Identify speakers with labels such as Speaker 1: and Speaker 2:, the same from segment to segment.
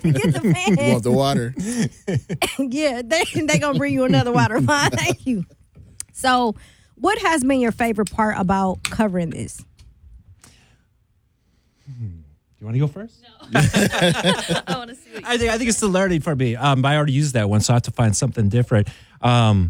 Speaker 1: Get the fans.
Speaker 2: You want the water?
Speaker 1: Yeah, they gonna bring you another water. Fine, thank you. So, what has been your favorite part about covering this?
Speaker 3: You want to go first?
Speaker 4: No. I want to see what
Speaker 3: I think it's the learning for me. I already used that one, so I have to find something different. I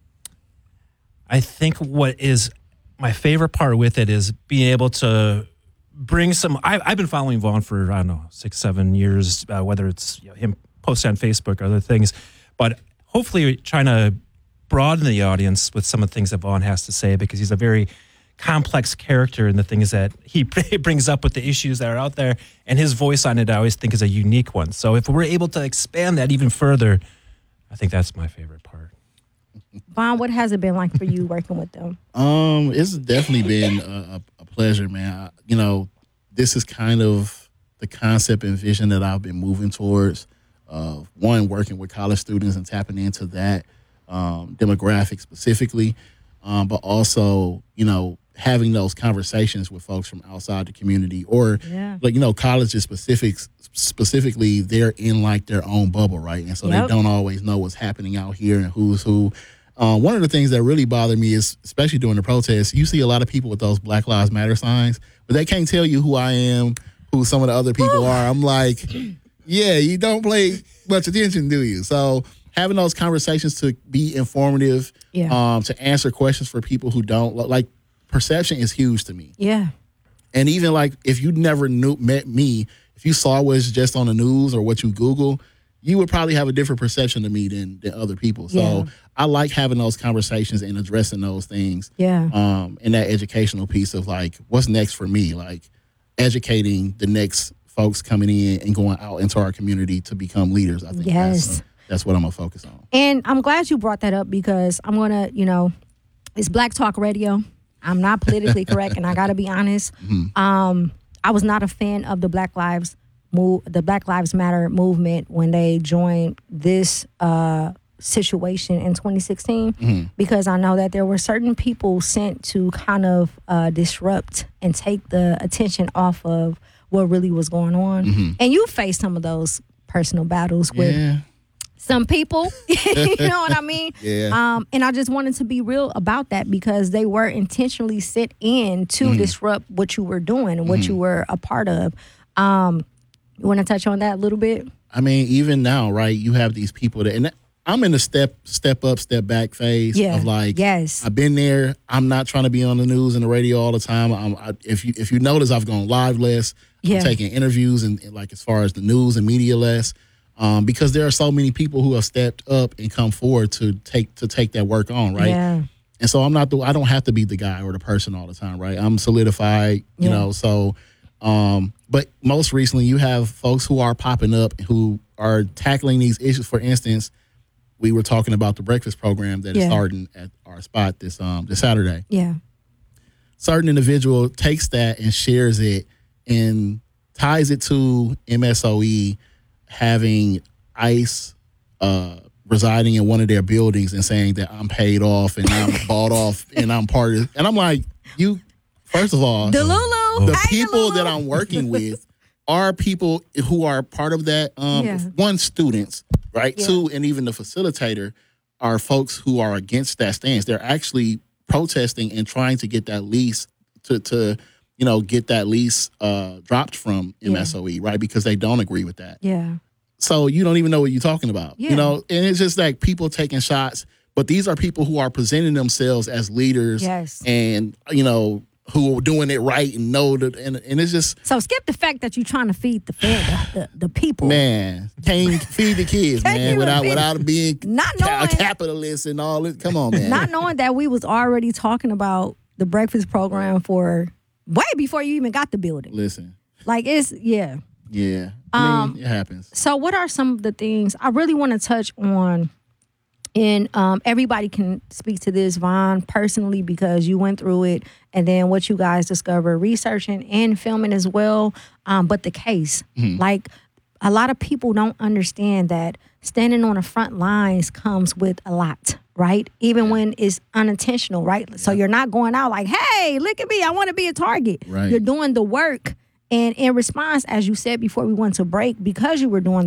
Speaker 3: think what is my favorite part with it is being able to bring some. I've been following Vaughn for, I don't know, 6-7 years, whether it's him posting on Facebook or other things, but hopefully trying to broaden the audience with some of the things that Vaughn has to say, because he's a very complex character in the things that he brings up with the issues that are out there, and his voice on it I always think is a unique one. So if we're able to expand that even further, I think that's my favorite part.
Speaker 1: Vaughn, what has it been like for you working with them?
Speaker 2: It's definitely been a pleasure, man. This is kind of the concept and vision that I've been moving towards. One, working with college students and tapping into that demographic specifically, but also, having those conversations with folks from outside the community, or colleges specifically, they're in like their own bubble, right? And so they don't always know what's happening out here and who's who. One of the things that really bother me is, especially during the protests, you see a lot of people with those Black Lives Matter signs, but they can't tell you who I am, who some of the other people are. I'm like, yeah, you don't pay much attention, do you? So having those conversations to be informative, to answer questions for people who don't, like, perception is huge to me.
Speaker 1: Yeah.
Speaker 2: And even like if you never met me, if you saw what's just on the news or what you Google, you would probably have a different perception of me than other people. So I like having those conversations and addressing those things.
Speaker 1: Yeah.
Speaker 2: And that educational piece of like, what's next for me? Like educating the next folks coming in and going out into our community to become leaders. I think that's what I'm going to focus on.
Speaker 1: And I'm glad you brought that up, because I'm going to, it's Black Talk Radio. I'm not politically correct, and I got to be honest.
Speaker 2: Mm-hmm.
Speaker 1: I was not a fan of the Black Lives Matter movement when they joined this situation in 2016, because I know that there were certain people sent to kind of disrupt and take the attention off of what really was going on.
Speaker 2: Mm-hmm.
Speaker 1: And you faced some of those personal battles with some people, you know what I mean?
Speaker 2: Yeah.
Speaker 1: And I just wanted to be real about that, because they were intentionally set in to disrupt what you were doing and what you were a part of. You want to touch on that a little bit?
Speaker 2: I mean, even now, right, you have these people that, and I'm in the step up, step back phase of like, I've been there. I'm not trying to be on the news and the radio all the time. If you notice, I've gone live less. I'm taking interviews and like as far as the news and media less. Because there are so many people who have stepped up and come forward to take that work on, right?
Speaker 1: Yeah.
Speaker 2: And so I don't have to be the guy or the person all the time, right? I'm solidified, you know. So, but most recently, you have folks who are popping up who are tackling these issues. For instance, we were talking about the breakfast program that is starting at our spot this Saturday.
Speaker 1: Yeah.
Speaker 2: Certain individual takes that and shares it and ties it to MSOE having ICE residing in one of their buildings and saying that I'm paid off and I'm bought off and I'm part of it. And I'm like, you, first of all, the people that I'm working with are people who are part of that. One, students, right?
Speaker 1: Yeah.
Speaker 2: Two, and even the facilitator are folks who are against that stance. They're actually protesting and trying to get that lease to get that lease dropped from MSOE, right? Because they don't agree with that.
Speaker 1: Yeah.
Speaker 2: So you don't even know what you're talking about, and it's just like people taking shots. But these are people who are presenting themselves as leaders, and who are doing it right and know that, and it's just
Speaker 1: so skip the fact that you're trying to feed the people.
Speaker 2: Man, can't feed the kids, man, without being
Speaker 1: not knowing,
Speaker 2: a capitalist and all this. Come on, man.
Speaker 1: Not knowing that we was already talking about the breakfast program for way before you even got the building.
Speaker 2: Listen,
Speaker 1: like it's
Speaker 2: Yeah. I mean, it happens.
Speaker 1: So what are some of the things I really want to touch on? And everybody can speak to this, Vaughn, personally, because you went through it, and then what you guys discovered researching and filming as well. But the case, like a lot of people don't understand that standing on the front lines comes with a lot, right? Even when it's unintentional, right? So you're not going out like, hey, look at me, I want to be a target.
Speaker 2: Right.
Speaker 1: You're doing the work. And in response, as you said before we went to break, because you were doing